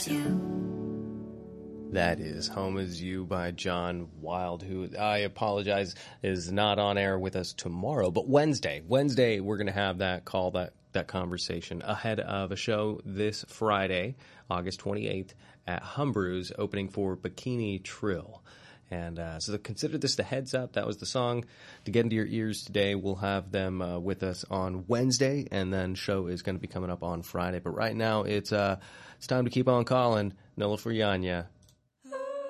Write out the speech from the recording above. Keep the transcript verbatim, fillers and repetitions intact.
That is Home Is You by John Wilde, who, I apologize, is not on air with us tomorrow, but Wednesday. Wednesday, we're going to have that call, that, that conversation ahead of a show this Friday, August twenty-eighth, at Humbrew's, opening for Bikini Trill. And uh, so consider this the heads up. That was the song to get into your ears today. We'll have them uh, with us on Wednesday, and then show is going to be coming up on Friday. But right now, it's uh, it's time to keep on calling. Nola Furtado.